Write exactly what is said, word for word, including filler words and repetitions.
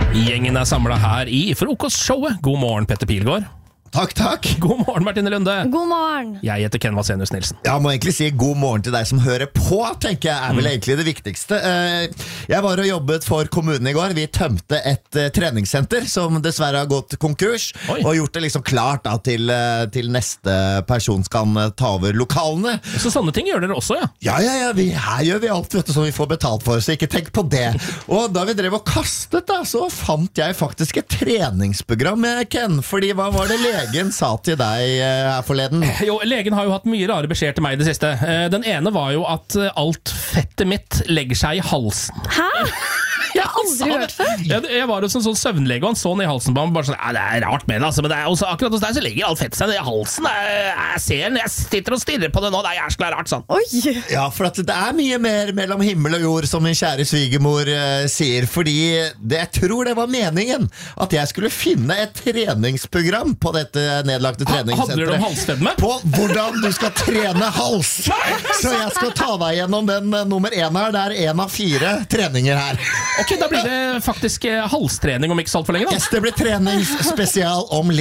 Gjengen er samlet her i frokostshowet. God morgen, Petter Pilgaard. Takk, takk. God morgen, Martine Lunde. God morgen. Jeg heter Ken Vasenius Nilsen. Jeg må egentlig si god morgen til deg som hører på, tenker jeg er vel Mm. egentlig det viktigste. Jeg var og jobbet for kommunen i går. Vi tømte et treningssenter som dessverre har gått konkurs, Oi. og gjort det liksom klart da, til, til neste person kan ta over lokalene. Så sånne ting gjør dere også, ja? Ja, ja, ja, vi, her gjør vi alt vet du, som vi får betalt for, så ikke tenk på det. Og da vi drev og kastet da, så fant jeg faktisk et treningsprogram, Ken. Fordi hva var det legen sa til deg eh, her forleden? Jo, legen har jo hatt mye rare beskjeder til meg i det siste. Eh, Den ene var jo at eh, alt fettet mitt legger seg i halsen. Hæ? Det har jeg aldri hørt før. Jeg, jeg var hos en sånn søvnlege, og han så ned i halsen på ham. Bare sånn, ja, det er rart med det, altså, men det er også, akkurat hos deg så ligger alt fettet seg ned i halsen. Jeg, jeg ser den, jeg sitter og stirrer på det nå, det er jæskla rart, sånn. Oi. Ja, for at det er mye mer mellom himmel og jord, som min kjære svigermor eh, sier, fordi det, jeg tror det var meningen at jeg skulle finne et treningsprogram på dette nedlagte Ha- handler det om treningssenteret. halsfedme? På hvordan du skal trene hals. Så jeg skal ta deg gjennom den eh, nummer én her. Det er en av fire treninger her. Ok, da blir det faktisk eh, halstrening om ikke så alt for lenge da. Yes, det blir treningsspesial om litt.